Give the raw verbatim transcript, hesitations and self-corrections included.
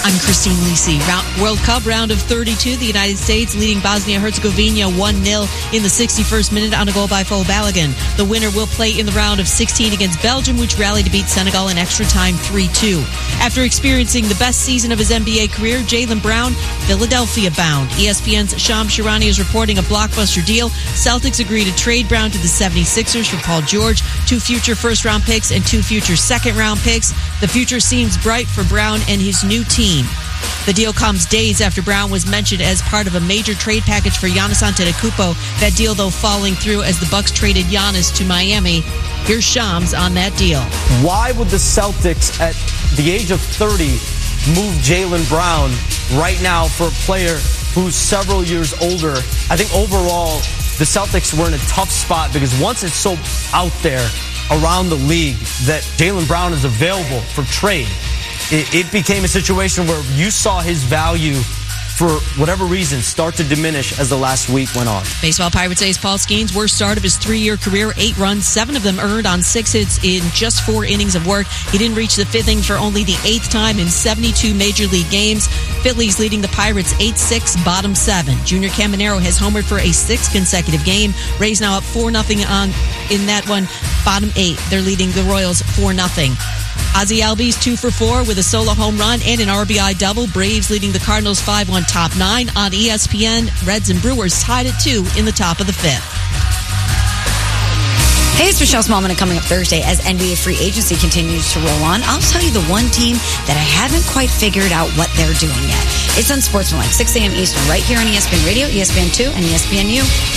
I'm Christine Lisi. World Cup round of thirty-two. The United States leading Bosnia-Herzegovina one nil in the sixty-first minute on a goal by Fo Balogun. The winner will play in the round of sixteen against Belgium, which rallied to beat Senegal in extra time three two. After experiencing the best season of his N B A career, Jaylen Brown, Philadelphia bound. E S P N's Shams Charania is reporting a blockbuster deal. Celtics agree to trade Brown to the seventy-sixers for Paul George, two future first-round picks, and two future second-round picks. The future seems bright for Brown and his new team. The deal comes days after Brown was mentioned as part of a major trade package for Giannis Antetokounmpo. That deal, though, falling through as the Bucks traded Giannis to Miami. Here's Shams on that deal. Why would the Celtics, at the age of thirty, move Jaylen Brown right now for a player who's several years older? I think overall, the Celtics were in a tough spot because once it's so out there around the league that Jaylen Brown is available for trade, it, it became a situation where you saw his value, for whatever reason, start to diminish as the last week went on. Baseball Pirates ace Paul Skeens' worst start of his three-year career, eight runs, seven of them earned on six hits in just four innings of work. He didn't reach the fifth inning for only the eighth time in seventy-two Major League games. Phillies leading the Pirates eight six, bottom seven. Junior Caminero has homered for a sixth consecutive game. Rays now up four nothing on in that one, bottom eight. They're leading the Royals four nothing. Ozzie Albies two for four with a solo home run and an R B I double. Braves leading the Cardinals five one top nine. On E S P N, Reds and Brewers tied at two in the top of the fifth. Hey, it's Michelle Smallman, coming up Thursday as N B A free agency continues to roll on. I'll tell you the one team that I haven't quite figured out what they're doing yet. It's on Sportsmanlike, six a.m. Eastern, right here on E S P N Radio, E S P N two, and E S P N U.